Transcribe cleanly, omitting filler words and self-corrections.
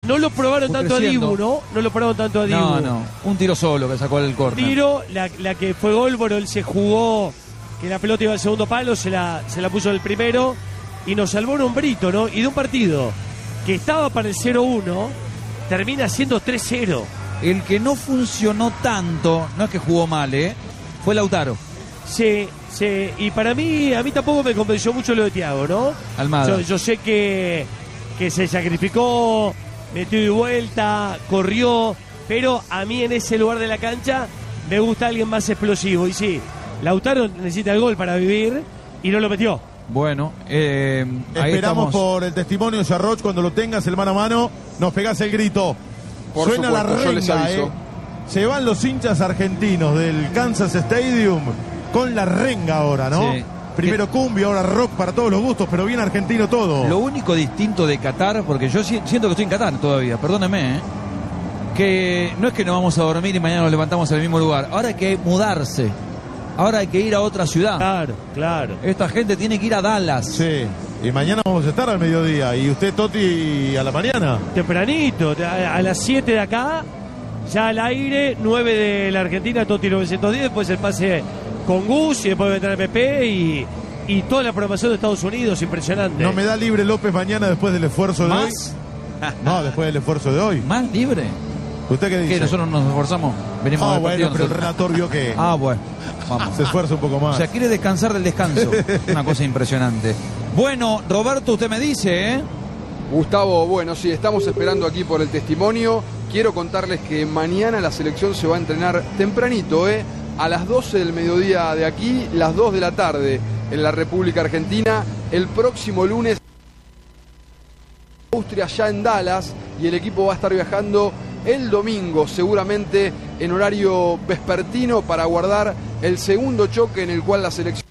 no lo probaron tanto a Dibu, ¿no? No lo probaron tanto a Dibu. No, un tiro solo que sacó el córner. Tiro, la que fue gol, bueno, él se jugó que la pelota iba al segundo palo, se la puso el primero y nos salvó un hombrito, ¿no? Y de un partido que estaba para el 0-1, termina siendo 3-0. El que no funcionó tanto, no es que jugó mal, fue Lautaro. Sí, y para mí, a mí tampoco me convenció mucho lo de Thiago, ¿no? Almada. Yo sé que se sacrificó, metió de vuelta, corrió, pero a mí en ese lugar de la cancha me gusta alguien más explosivo. Y sí, Lautaro necesita el gol para vivir y no lo metió. Bueno, ahí esperamos por el testimonio, Yarroch, cuando lo tengas el mano a mano, nos pegás el grito. Por Suena supuesto, la yo les renga, aviso. Se van los hinchas argentinos del Kansas Stadium con la renga ahora, ¿no? Sí. Primero cumbia, ahora rock para todos los gustos, pero bien argentino todo. Lo único distinto de Qatar, porque yo siento que estoy en Qatar todavía, perdóneme, que no es que nos vamos a dormir y mañana nos levantamos en el mismo lugar. Ahora hay que mudarse. Ahora hay que ir a otra ciudad. Claro. Esta gente tiene que ir a Dallas. Sí, y mañana vamos a estar al mediodía. ¿Y usted, Toti, a la mañana? Tempranito, a las 7 de acá, ya al aire, 9 de la Argentina, Toti 910, después el pase con Gus y después va a entrar MP y toda la programación de Estados Unidos, impresionante. ¿No me da libre López mañana después del esfuerzo de hoy? ¿Más? No, después del esfuerzo de hoy. ¿Más libre? ¿Usted qué dice? ¿Que nosotros nos esforzamos? Venimos a ver bueno, partido pero el nosotros. relator vio que Bueno, vamos. se esfuerza un poco más. O sea, quiere descansar del descanso. Una cosa impresionante. Bueno, Roberto, usted me dice, Gustavo, bueno, sí, estamos esperando aquí por el testimonio. Quiero contarles que mañana la selección se va a entrenar tempranito, a las 12 del mediodía de aquí, las 2 de la tarde en la República Argentina. El próximo lunes, Austria ya en Dallas, y el equipo va a estar viajando el domingo, seguramente en horario vespertino, para guardar el segundo choque en el cual la selección